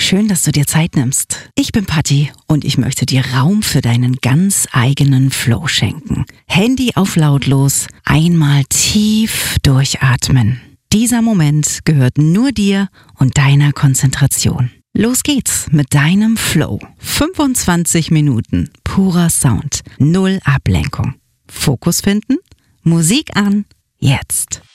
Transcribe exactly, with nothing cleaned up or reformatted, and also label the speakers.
Speaker 1: Schön, dass du dir Zeit nimmst. Ich bin Patti und ich möchte dir Raum für deinen ganz eigenen Flow schenken. Handy auf lautlos, einmal tief durchatmen. Dieser Moment gehört nur dir und deiner Konzentration. Los geht's mit deinem Flow. fünfundzwanzig Minuten purer Sound, null Ablenkung. Fokus finden, Musik an, jetzt.